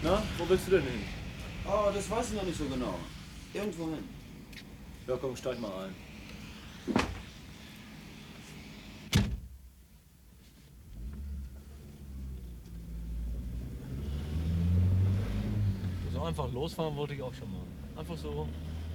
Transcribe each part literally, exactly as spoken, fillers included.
Na, wo willst du denn hin? Oh, das weiß ich noch nicht so genau. Irgendwo hin. Ja, komm, steig mal ein. So einfach losfahren wollte ich auch schon mal. Einfach so.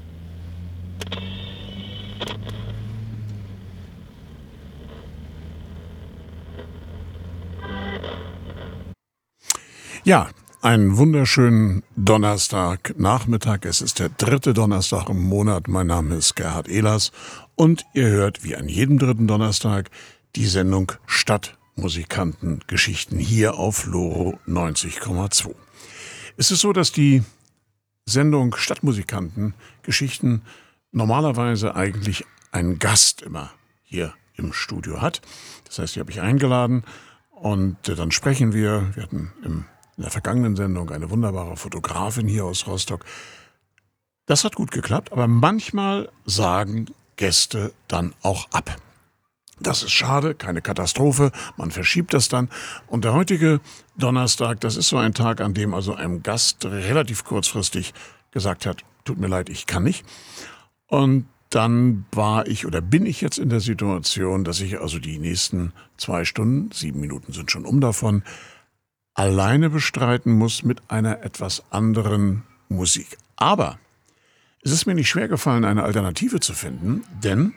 Ja, einen wunderschönen Donnerstagnachmittag. Es ist der dritte Donnerstag im Monat. Mein Name ist Gerhard Ehlers und ihr hört wie an jedem dritten Donnerstag die Sendung Stadtmusikanten-Geschichten hier auf Loro neunzig Komma zwei. Es ist so, dass die Sendung Stadtmusikanten-Geschichten normalerweise eigentlich einen Gast immer hier im Studio hat. Das heißt, die habe ich eingeladen und dann sprechen wir. Wir hatten im in der vergangenen Sendung eine wunderbare Fotografin hier aus Rostock. Das hat gut geklappt, aber manchmal sagen Gäste dann auch ab. Das ist schade, keine Katastrophe, man verschiebt das dann. Und der heutige Donnerstag, das ist so ein Tag, an dem also einem Gast relativ kurzfristig gesagt hat, tut mir leid, ich kann nicht. Und dann war ich oder bin ich jetzt in der Situation, dass ich also die nächsten zwei Stunden, sieben Minuten sind schon um davon, alleine bestreiten muss mit einer etwas anderen Musik. Aber es ist mir nicht schwer gefallen, eine Alternative zu finden, denn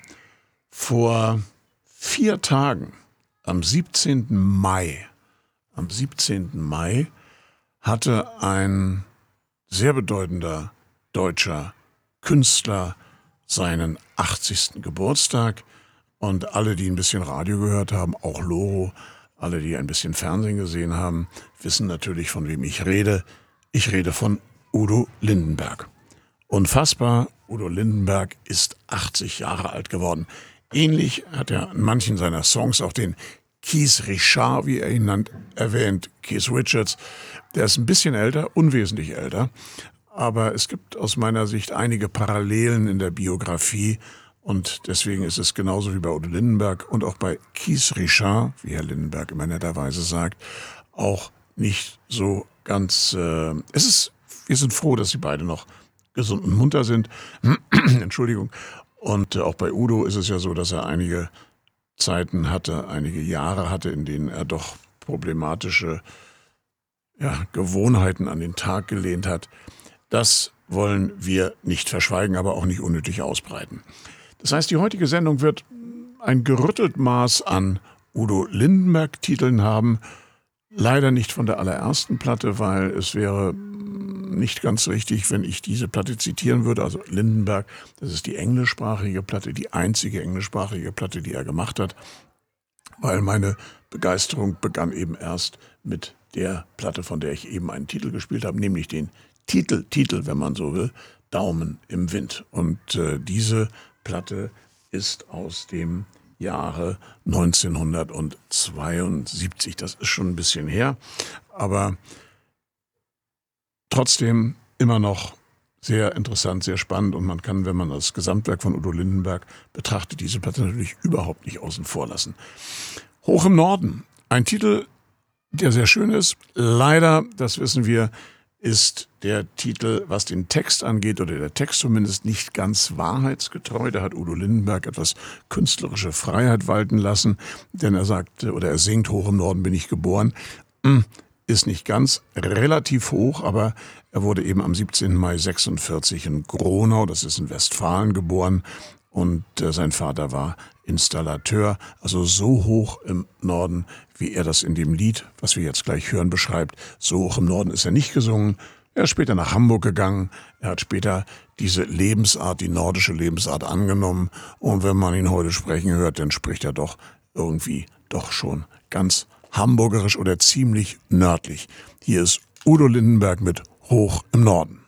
vor vier Tagen, am siebzehnten Mai, am siebzehnten Mai hatte ein sehr bedeutender deutscher Künstler seinen achtzigsten Geburtstag und alle, die ein bisschen Radio gehört haben, auch Loro, alle, die ein bisschen Fernsehen gesehen haben, wissen natürlich, von wem ich rede. Ich rede von Udo Lindenberg. Unfassbar, Udo Lindenberg ist achtzig Jahre alt geworden. Ähnlich hat er in manchen seiner Songs auch den Keith Richard, wie er ihn nannt, erwähnt, Keith Richards. Der ist ein bisschen älter, unwesentlich älter. Aber es gibt aus meiner Sicht einige Parallelen in der Biografie. Und deswegen ist es genauso wie bei Udo Lindenberg und auch bei Keith Richard, wie Herr Lindenberg immer netterweise sagt, auch nicht so ganz, äh, es ist, wir sind froh, dass sie beide noch gesund und munter sind. Entschuldigung. Und äh, auch bei Udo ist es ja so, dass er einige Zeiten hatte, einige Jahre hatte, in denen er doch problematische ja, Gewohnheiten an den Tag gelehnt hat. Das wollen wir nicht verschweigen, aber auch nicht unnötig ausbreiten. Das heißt, die heutige Sendung wird ein gerüttelt Maß an Udo Lindenberg-Titeln haben. Leider nicht von der allerersten Platte, weil es wäre nicht ganz richtig, wenn ich diese Platte zitieren würde. Also Lindenberg, das ist die englischsprachige Platte, die einzige englischsprachige Platte, die er gemacht hat. Weil meine Begeisterung begann eben erst mit der Platte, von der ich eben einen Titel gespielt habe, nämlich den Titel, Titel, wenn man so will, Daumen im Wind. Und äh, diese Platte ist aus dem Jahre neunzehnhundertzweiundsiebzig. Das ist schon ein bisschen her, aber trotzdem immer noch sehr interessant, sehr spannend. Und man kann, wenn man das Gesamtwerk von Udo Lindenberg betrachtet, diese Platte natürlich überhaupt nicht außen vor lassen. Hoch im Norden, ein Titel, der sehr schön ist. Leider, das wissen wir, ist der Titel, was den Text angeht, oder der Text zumindest nicht ganz wahrheitsgetreu. Da hat Udo Lindenberg etwas künstlerische Freiheit walten lassen, denn er sagt, oder er singt, hoch im Norden bin ich geboren. Ist nicht ganz relativ hoch, aber er wurde eben am siebzehnten Mai sechsundvierzig in Gronau, das ist in Westfalen, geboren. Und äh, sein Vater war Installateur, also so hoch im Norden, wie er das in dem Lied, was wir jetzt gleich hören, beschreibt. So hoch im Norden ist er nicht gesungen. Er ist später nach Hamburg gegangen. Er hat später diese Lebensart, die nordische Lebensart angenommen. Und wenn man ihn heute sprechen hört, dann spricht er doch irgendwie doch schon ganz hamburgerisch oder ziemlich nördlich. Hier ist Udo Lindenberg mit Hoch im Norden.